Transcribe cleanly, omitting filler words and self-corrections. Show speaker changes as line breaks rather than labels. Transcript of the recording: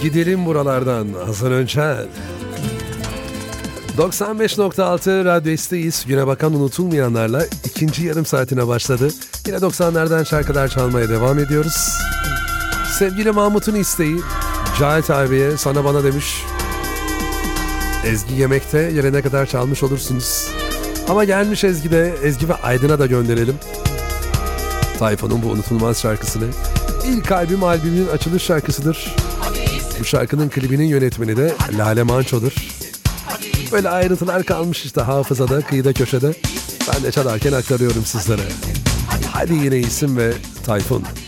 Gidelim buralardan Hasan Önçer. 95.6 Radyo'dayız. Güne bakan unutulmayanlarla ikinci yarım saatine başladı. Yine 90'lardan şarkılar çalmaya devam ediyoruz. Sevgili Mahmut'un isteği Cahit abiye sana bana demiş. Ezgi yemekte yerine kadar çalmış olursunuz. Ama gelmiş Ezgi ve Aydın'a da gönderelim. Tayfun'un bu unutulmaz şarkısını. İlk albümün açılış şarkısıdır. Bu şarkının klibinin yönetmeni de Lale Manço'dur. Böyle ayrıntılar kalmış işte hafızada, kıyıda köşede. Ben de çalarken aktarıyorum sizlere. Hadi yine isim ve Tayfun.